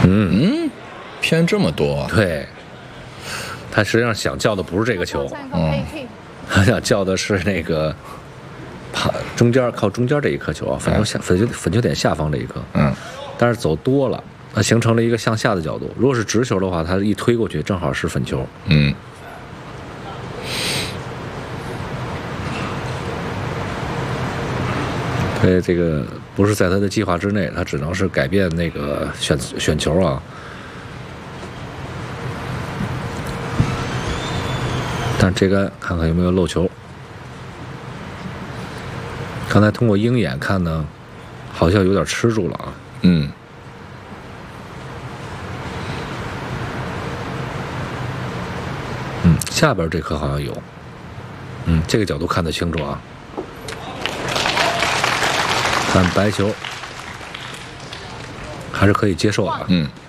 偏这么多啊？ 对，他实际上想叫的不是这个球，他想叫的是那个靠中间这一颗球啊，粉球点下方这一颗。但是走多了，它形成了一个向下的角度。如果是直球的话，它一推过去正好是粉球。所以这个不是在他的计划之内，他只能是改变那个选球啊。但这杆看看有没有漏球。刚才通过鹰眼看呢，好像有点吃住了啊。下边这颗好像有。这个角度看得清楚啊。看白球，还是可以接受的。